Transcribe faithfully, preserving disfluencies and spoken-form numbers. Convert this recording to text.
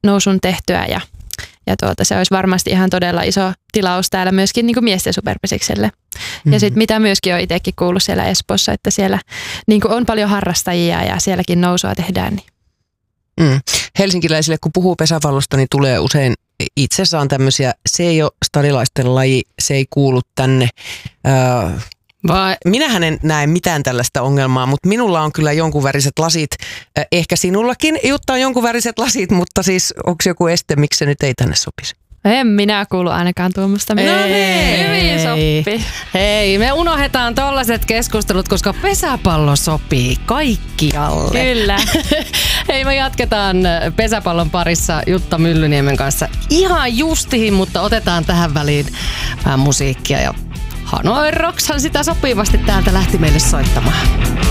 nousun tehtyä ja, ja tuota, se olisi varmasti ihan todella iso tilaus täällä myöskin niin kuin miesten superpesikselle. Mm-hmm. Ja sitten mitä myöskin olen itsekin kuullut siellä Espoossa, että siellä niin kuin on paljon harrastajia ja sielläkin nousua tehdään. Niin. Mm. Helsinkiläisille, kun puhuu pesäpallosta, niin tulee usein itsessään tämmöisiä, se ei ole stadilaisten laji, se ei kuulu tänne. Öö, Vai. Minähän en näe mitään tällaista ongelmaa, mutta minulla on kyllä jonkun väriset lasit. Ehkä sinullakin, Jutta, on jonkun väriset lasit, mutta siis onko joku este, miksi se nyt ei tänne sopisi? En minä kuulu ainakaan tuommoista. Ei, no niin, hyvin sopii. Hei, me unohdetaan tollaiset keskustelut, koska pesäpallo sopii kaikkialle. Kyllä. Hei, me jatketaan pesäpallon parissa Jutta Myllyniemen kanssa ihan justiin, mutta otetaan tähän väliin vähän musiikkia ja Hanoi Roxhan sitä sopivasti täältä lähti meille soittamaan.